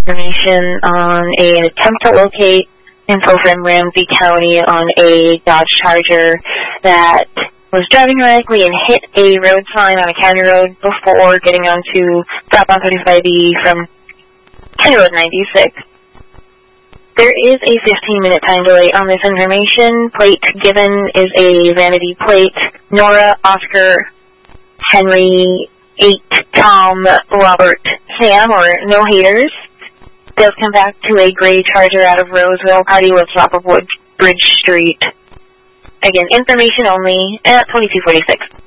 information on an attempt to locate info from Ramsey County on a Dodge Charger that was driving erratically and hit a road sign on a county road before getting onto southbound 35E from County Road 96. There is a 15-minute time delay on this information. Plate given is a vanity plate. Nora, Oscar, Henry, 8, Tom, Robert, Sam, or no haters. They'll come back to a gray Charger out of Roseville. Party lives off of Woodbridge Street. Again, information only at 2246.